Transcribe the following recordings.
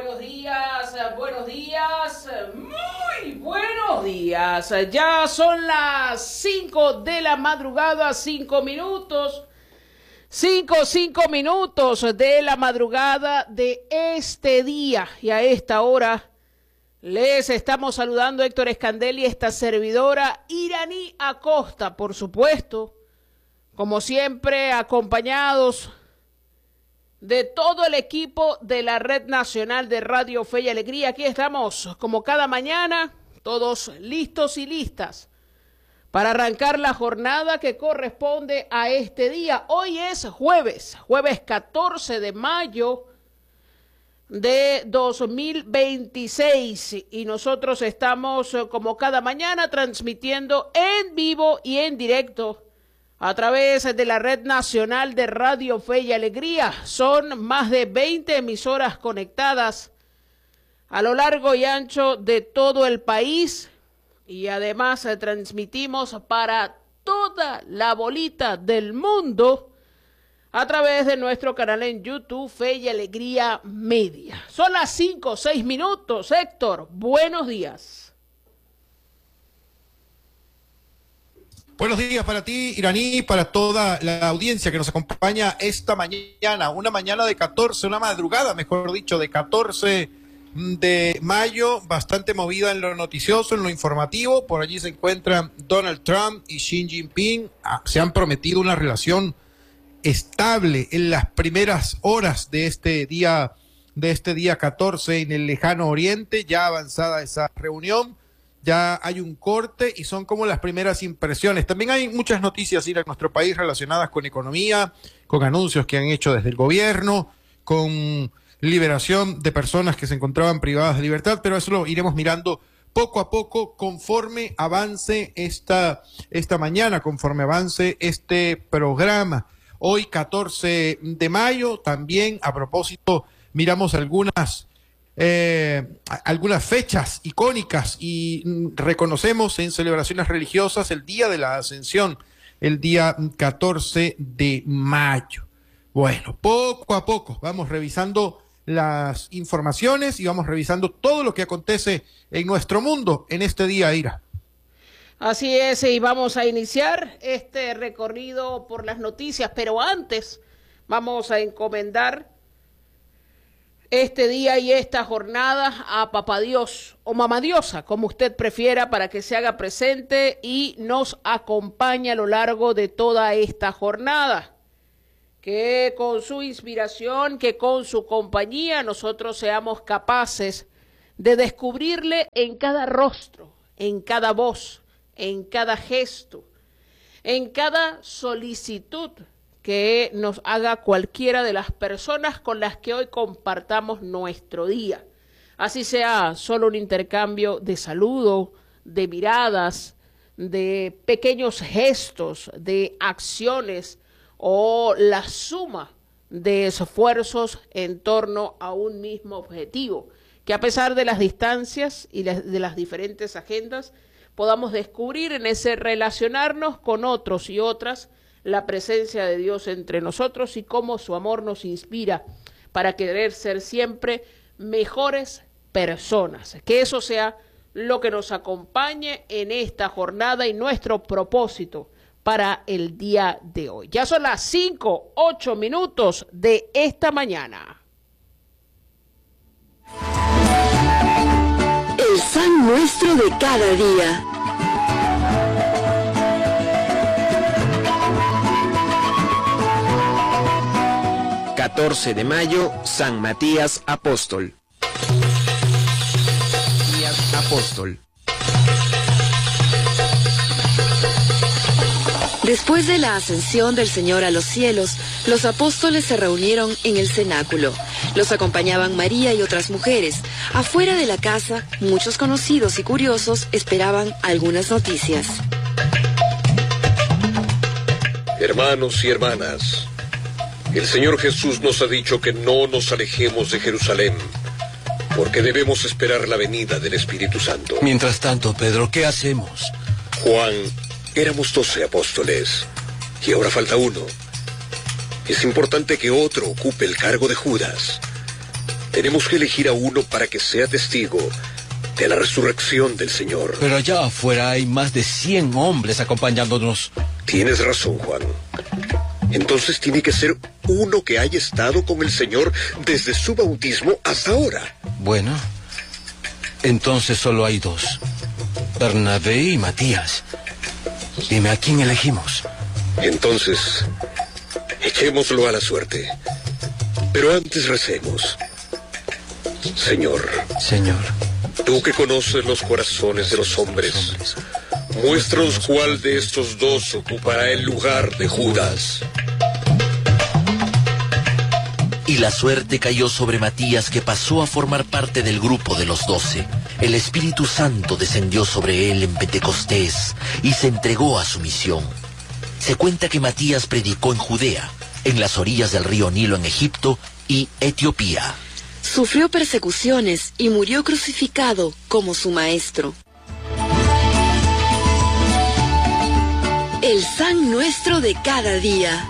buenos días, muy buenos días. Ya son las 5 de la madrugada, 5 minutos de la madrugada de este día. Y a esta hora les estamos saludando Héctor Escandel y esta servidora Iraní Acosta, por supuesto, como siempre, acompañados de todo el equipo de la Red Nacional de Radio Fe y Alegría. Aquí estamos, como cada mañana, todos listos y listas para arrancar la jornada que corresponde a este día. Hoy es jueves 14 de mayo de 2026 y nosotros estamos, como cada mañana, transmitiendo en vivo y en directo a través de la Red Nacional de Radio Fe y Alegría. Son más de 20 emisoras conectadas a lo largo y ancho de todo el país y además transmitimos para toda la bolita del mundo a través de nuestro canal en YouTube, Fe y Alegría Media. Son las 5:06 minutos. Héctor, buenos días. Buenos días para ti, Iraní, para toda la audiencia que nos acompaña esta mañana, una mañana de 14, una madrugada, mejor dicho, de 14 de mayo, bastante movida en lo noticioso, en lo informativo. Por allí se encuentran Donald Trump y Xi Jinping. Se han prometido una relación estable en las primeras horas de este día 14 en el lejano oriente, ya avanzada esa reunión. Ya hay un corte y son como las primeras impresiones. También hay muchas noticias en nuestro país relacionadas con economía, con anuncios que han hecho desde el gobierno, con liberación de personas que se encontraban privadas de libertad, pero eso lo iremos mirando poco a poco conforme avance esta mañana, conforme avance este programa. Hoy, 14 de mayo, también a propósito, miramos algunas fechas icónicas y reconocemos en celebraciones religiosas el Día de la Ascensión, el día 14 de mayo. Bueno, poco a poco vamos revisando las informaciones y vamos revisando todo lo que acontece en nuestro mundo en este día, Ira. Así es, y vamos a iniciar este recorrido por las noticias, pero antes vamos a encomendar este día y esta jornada a Papá Dios o Mamá Diosa, como usted prefiera, para que se haga presente y nos acompañe a lo largo de toda esta jornada. Que con su inspiración, que con su compañía, nosotros seamos capaces de descubrirle en cada rostro, en cada voz, en cada gesto, en cada solicitud que nos haga cualquiera de las personas con las que hoy compartamos nuestro día. Así sea solo un intercambio de saludo, de miradas, de pequeños gestos, de acciones o la suma de esfuerzos en torno a un mismo objetivo. Que a pesar de las distancias y de las diferentes agendas, podamos descubrir en ese relacionarnos con otros y otras la presencia de Dios entre nosotros y cómo su amor nos inspira para querer ser siempre mejores personas. Que eso sea lo que nos acompañe en esta jornada y nuestro propósito para el día de hoy. Ya son las 5:08 minutos de esta mañana. El pan nuestro de cada día. ...14 de mayo, San Matías Apóstol. Matías Apóstol. Después de la ascensión del Señor a los cielos, los apóstoles se reunieron en el cenáculo. Los acompañaban María y otras mujeres. Afuera de la casa, muchos conocidos y curiosos esperaban algunas noticias. Hermanos y hermanas, el Señor Jesús nos ha dicho que no nos alejemos de Jerusalén, porque debemos esperar la venida del Espíritu Santo. Mientras tanto, Pedro, ¿qué hacemos? Juan, éramos 12 apóstoles, y ahora falta uno. Es importante que otro ocupe el cargo de Judas. Tenemos que elegir a uno para que sea testigo de la resurrección del Señor. Pero allá afuera hay más de 100 hombres acompañándonos. Tienes razón, Juan. Entonces tiene que ser uno que haya estado con el Señor desde su bautismo hasta ahora. Bueno, entonces solo hay dos: Bernabé y Matías. Dime, ¿a quién elegimos? Entonces, echémoslo a la suerte. Pero antes recemos. Señor, tú que conoces los corazones de los hombres, muéstranos cuál de estos dos ocupará el lugar de Judas. Y la suerte cayó sobre Matías, que pasó a formar parte del grupo de los 12. El Espíritu Santo descendió sobre él en Pentecostés y se entregó a su misión. Se cuenta que Matías predicó en Judea, en las orillas del río Nilo en Egipto y Etiopía. Sufrió persecuciones y murió crucificado como su maestro. El San Nuestro de cada día.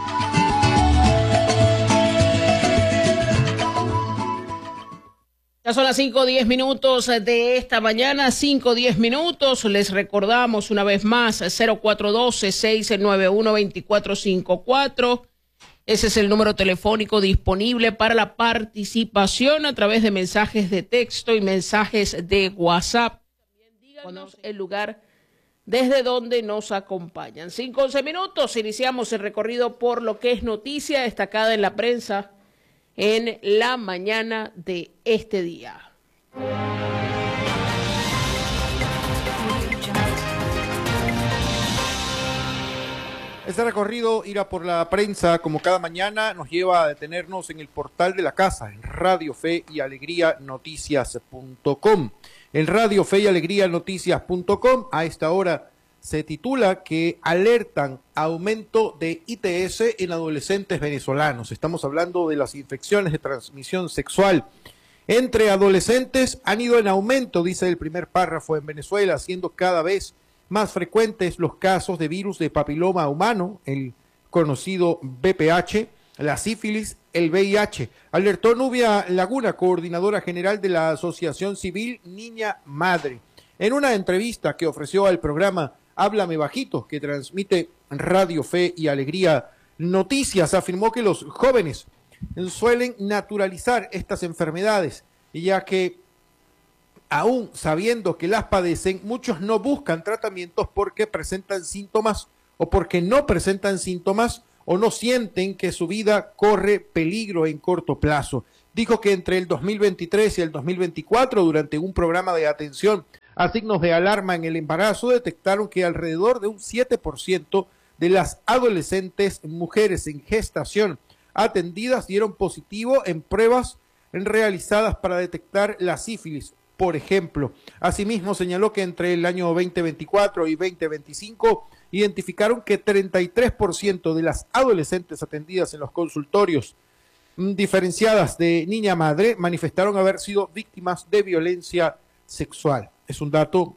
Ya son las 5:10 de esta mañana, 5:10. Les recordamos una vez más, 0412-691-2454. Ese es el número telefónico disponible para la participación a través de mensajes de texto y mensajes de WhatsApp. También díganos el lugar desde donde nos acompañan. 5:11, iniciamos el recorrido por lo que es noticia destacada en la prensa en la mañana de este día. Este recorrido, irá por la prensa, como cada mañana, nos lleva a detenernos en el portal de la casa, en Radio Fe y Alegría Noticias.com. En Radio Fe y Alegría Noticias.com, a esta hora se titula que alertan aumento de ITS en adolescentes venezolanos. Estamos hablando de las infecciones de transmisión sexual entre adolescentes han ido en aumento, dice el primer párrafo, en Venezuela, siendo cada vez más frecuentes los casos de virus de papiloma humano, el conocido VPH, la sífilis, el VIH. Alertó Nubia Laguna, coordinadora general de la Asociación Civil Niña Madre. En una entrevista que ofreció al programa Háblame Bajito, que transmite Radio Fe y Alegría Noticias, afirmó que los jóvenes suelen naturalizar estas enfermedades, ya que aún sabiendo que las padecen, muchos no buscan tratamientos porque presentan síntomas o porque no presentan síntomas o no sienten que su vida corre peligro en corto plazo. Dijo que entre el 2023 y el 2024, durante un programa de atención a signos de alarma en el embarazo, detectaron que alrededor de un 7% de las adolescentes mujeres en gestación atendidas dieron positivo en pruebas realizadas para detectar la sífilis, por ejemplo. Asimismo, señaló que entre el año 2024 y 2025 identificaron que 33% de las adolescentes atendidas en los consultorios diferenciadas de Niña Madre manifestaron haber sido víctimas de violencia sexual. Es un dato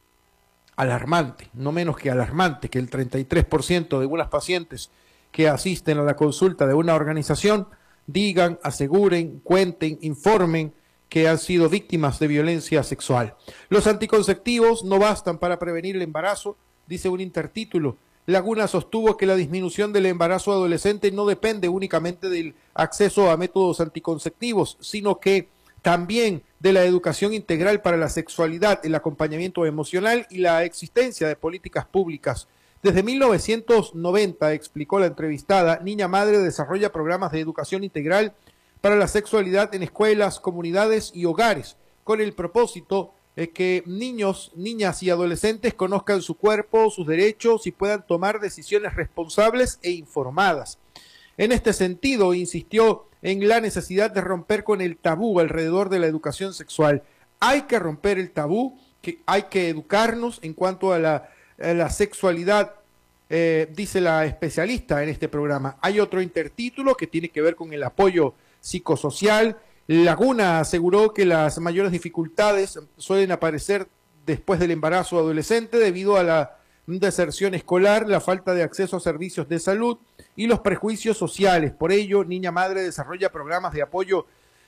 alarmante, no menos que alarmante, que el 33% de unas pacientes que asisten a la consulta de una organización digan, aseguren, cuenten, informen que han sido víctimas de violencia sexual. Los anticonceptivos no bastan para prevenir el embarazo, dice un intertítulo. Laguna sostuvo que la disminución del embarazo adolescente no depende únicamente del acceso a métodos anticonceptivos, sino que también de la educación integral para la sexualidad, el acompañamiento emocional y la existencia de políticas públicas. Desde 1990, explicó la entrevistada, Niña Madre desarrolla programas de educación integral para la sexualidad en escuelas, comunidades y hogares, con el propósito de que niños, niñas y adolescentes conozcan su cuerpo, sus derechos y puedan tomar decisiones responsables e informadas. En este sentido, insistió en la necesidad de romper con el tabú alrededor de la educación sexual. Hay que romper el tabú, que hay que educarnos en cuanto a la sexualidad, dice la especialista en este programa. Hay otro intertítulo que tiene que ver con el apoyo psicosocial. Laguna aseguró que las mayores dificultades suelen aparecer después del embarazo adolescente debido a la deserción escolar, la falta de acceso a servicios de salud y los prejuicios sociales. Por ello, Niña Madre desarrolla programas de apoyo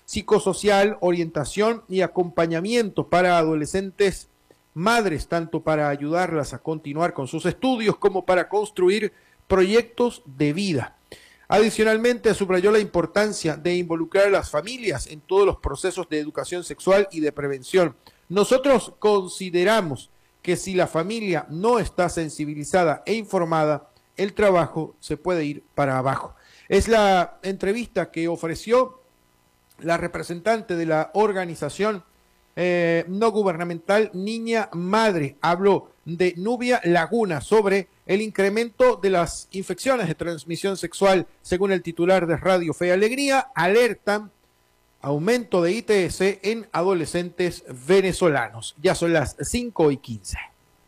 psicosocial, orientación y acompañamiento para adolescentes madres, tanto para ayudarlas a continuar con sus estudios como para construir proyectos de vida. Adicionalmente, subrayó la importancia de involucrar a las familias en todos los procesos de educación sexual y de prevención. Nosotros consideramos que si la familia no está sensibilizada e informada, el trabajo se puede ir para abajo. Es la entrevista que ofreció la representante de la organización no gubernamental Niña Madre. Habló de Nubia Laguna sobre el incremento de las infecciones de transmisión sexual. Según el titular de Radio Fe y Alegría, alertan aumento de ITS en adolescentes venezolanos. Ya son las 5:15.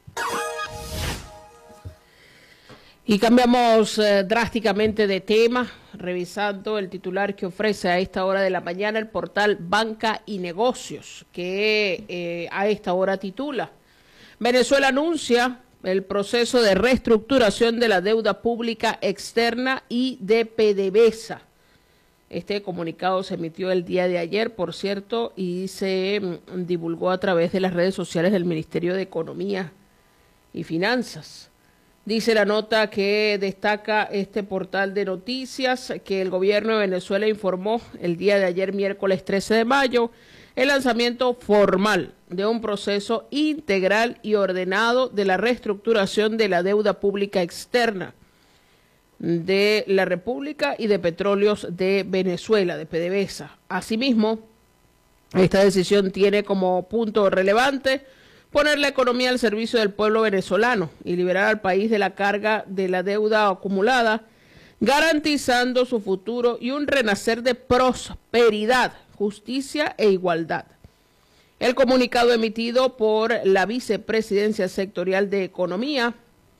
Y cambiamos drásticamente de tema, revisando el titular que ofrece a esta hora de la mañana el portal Banca y Negocios, que a esta hora titula: Venezuela anuncia el proceso de reestructuración de la deuda pública externa y de PDVSA. Este comunicado se emitió el día de ayer, por cierto, y se divulgó a través de las redes sociales del Ministerio de Economía y Finanzas. Dice la nota que destaca este portal de noticias que el gobierno de Venezuela informó el día de ayer, miércoles 13 de mayo, el lanzamiento formal de un proceso integral y ordenado de la reestructuración de la deuda pública externa de la República y de Petróleos de Venezuela, de PDVSA. Asimismo, esta decisión tiene como punto relevante poner la economía al servicio del pueblo venezolano y liberar al país de la carga de la deuda acumulada, garantizando su futuro y un renacer de prosperidad, justicia e igualdad. El comunicado emitido por la Vicepresidencia Sectorial de Economía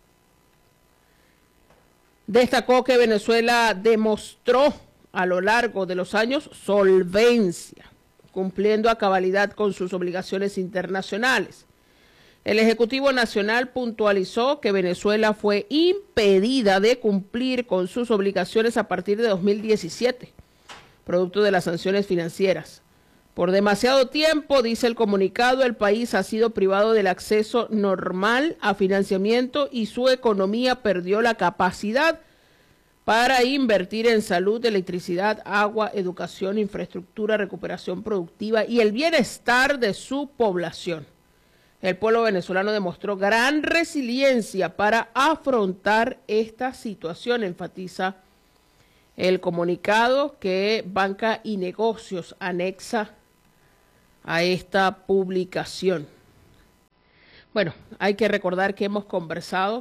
destacó que Venezuela demostró a lo largo de los años solvencia, cumpliendo a cabalidad con sus obligaciones internacionales. El Ejecutivo Nacional puntualizó que Venezuela fue impedida de cumplir con sus obligaciones a partir de 2017, producto de las sanciones financieras. Por demasiado tiempo, dice el comunicado, el país ha sido privado del acceso normal a financiamiento y su economía perdió la capacidad para invertir en salud, electricidad, agua, educación, infraestructura, recuperación productiva y el bienestar de su población. El pueblo venezolano demostró gran resiliencia para afrontar esta situación, enfatiza el comunicado que Banca y Negocios anexa a esta publicación. Bueno, hay que recordar que hemos conversado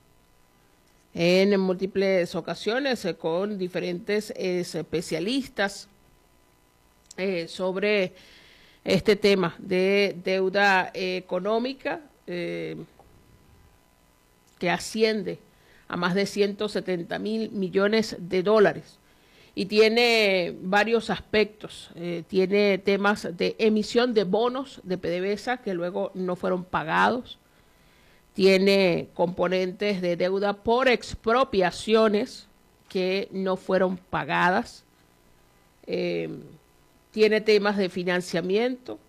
en múltiples ocasiones con diferentes especialistas sobre este tema de deuda económica que asciende a más de 170.000 millones de dólares y tiene varios aspectos. Tiene temas de emisión de bonos de PDVSA que luego no fueron pagados. Tiene componentes de deuda por expropiaciones que no fueron pagadas. Tiene temas de financiamiento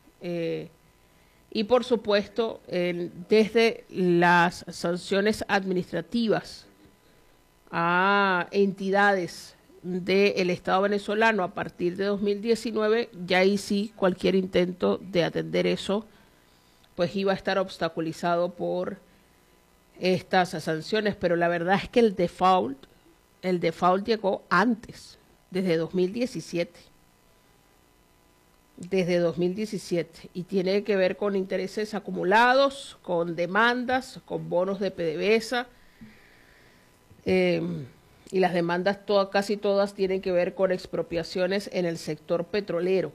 y, por supuesto, desde las sanciones administrativas a entidades del Estado venezolano a partir de 2019, ya ahí sí cualquier intento de atender eso pues iba a estar obstaculizado por estas sanciones, pero la verdad es que el default llegó antes, desde 2017. Desde 2017 y tiene que ver con intereses acumulados, con demandas, con bonos de PDVSA y las demandas casi todas tienen que ver con expropiaciones en el sector petrolero.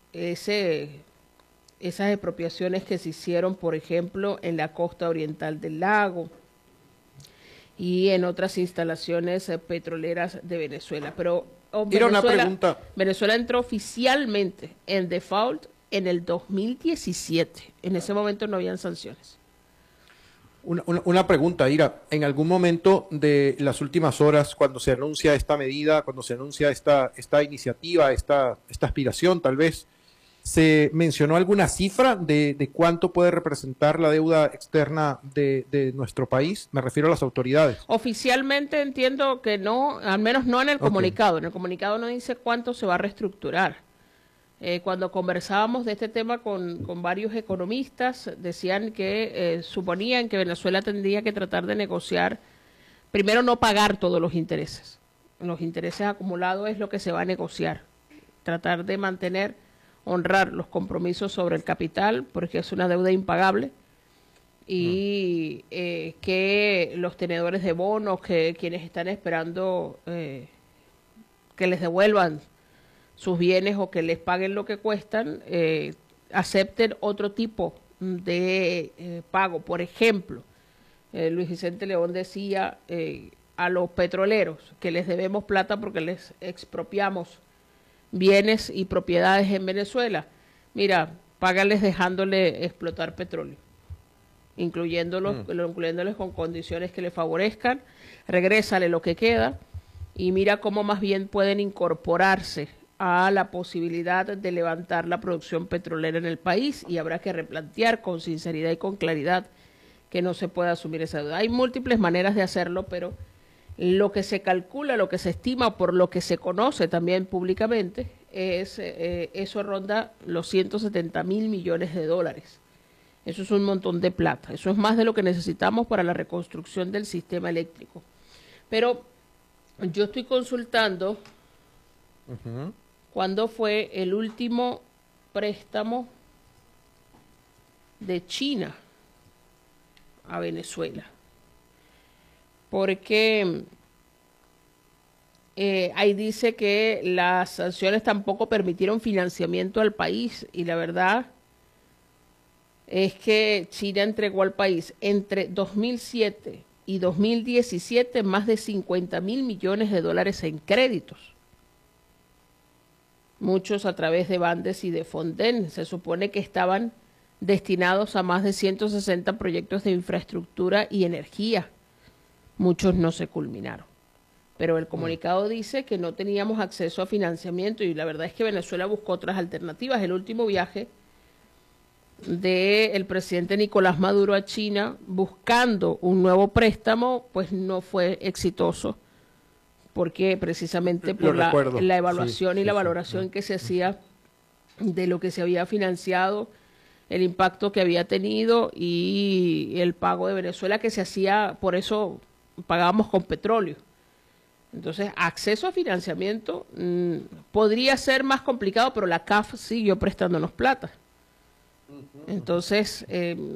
Esas expropiaciones que se hicieron, por ejemplo, en la costa oriental del lago y en otras instalaciones petroleras de Venezuela. Pero Venezuela entró oficialmente en default en el 2017. En ese momento no habían sanciones. Una pregunta, Ira. En algún momento de las últimas horas, cuando se anuncia esta medida, cuando se anuncia esta iniciativa, esta aspiración, tal vez, ¿se mencionó alguna cifra de cuánto puede representar la deuda externa de nuestro país? Me refiero a las autoridades. Oficialmente entiendo que no, al menos no en el comunicado. En el comunicado no dice cuánto se va a reestructurar. Cuando conversábamos de este tema con varios economistas, decían que suponían que Venezuela tendría que tratar de negociar, primero no pagar todos los intereses. Los intereses acumulados es lo que se va a negociar. Tratar de mantener, honrar los compromisos sobre el capital, porque es una deuda impagable, y que los tenedores de bonos, que quienes están esperando que les devuelvan sus bienes o que les paguen lo que cuestan, acepten otro tipo de pago. Por ejemplo, Luis Vicente León decía a los petroleros que les debemos plata porque les expropiamos bienes y propiedades en Venezuela. Mira, págales dejándole explotar petróleo, incluyéndoles con condiciones que le favorezcan, regrésale lo que queda y mira cómo más bien pueden incorporarse a la posibilidad de levantar la producción petrolera en el país, y habrá que replantear con sinceridad y con claridad que no se puede asumir esa deuda. Hay múltiples maneras de hacerlo, pero lo que se calcula, lo que se estima, por lo que se conoce también públicamente, es eso ronda los 170.000 millones de dólares. Eso es un montón de plata. Eso es más de lo que necesitamos para la reconstrucción del sistema eléctrico. Pero yo estoy consultando cuándo fue el último préstamo de China a Venezuela. Porque ahí dice que las sanciones tampoco permitieron financiamiento al país, y la verdad es que China entregó al país entre 2007 y 2017 más de 50.000 millones de dólares en créditos, muchos a través de Bandes y de Fonden. Se supone que estaban destinados a más de 160 proyectos de infraestructura y energía. Muchos no se culminaron. Pero el comunicado dice que no teníamos acceso a financiamiento, y la verdad es que Venezuela buscó otras alternativas. El último viaje del presidente Nicolás Maduro a China buscando un nuevo préstamo, pues no fue exitoso, porque precisamente por la evaluación y la valoración que se hacía de lo que se había financiado, el impacto que había tenido y el pago de Venezuela que se hacía, por eso pagábamos con petróleo. Entonces, acceso a financiamiento podría ser más complicado, pero la CAF siguió prestándonos plata. Entonces,